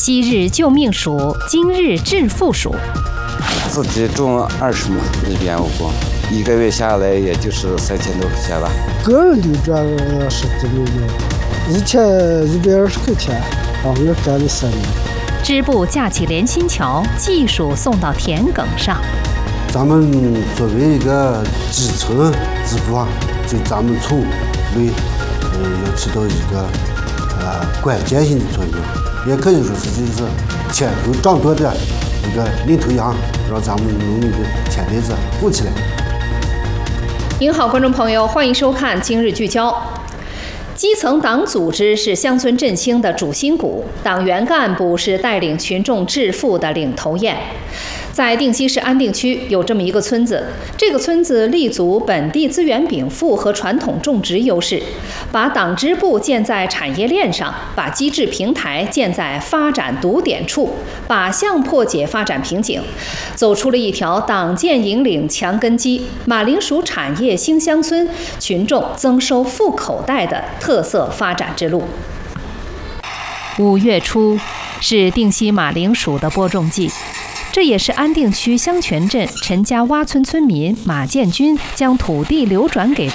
昔日救命鼠，今日致富鼠。 自己种20亩日边莴蒿，一个月下来也就是3000多块钱吧。 个人的这个是怎么样？以前120块钱，我干了3年。 织布架起连心桥，技术送到田埂上。 咱们作为一个基层织布啊，对咱们村内要起到一个关键性的作用，也可以说是就是牵头掌舵的一个领头羊，让咱们农民的千代子富起来。 您好，观众朋友，欢迎收看《今日聚焦》。基层党组织是乡村振兴的主心骨，党员干部是带领群众致富的领头雁。在定西市安定区有这么一个村子，这个村子立足本地资源禀赋和传统种植优势，把党支部建在产业链上，把机制平台建在发展堵点处，靶向破解发展瓶颈，走出了一条党建引领强根基、马铃薯产业兴乡村、群众增收富口袋的特色发展之路。5月初是定西马铃薯的播种季。这也是安定区香泉镇陈家洼村村民马建军将土地流转给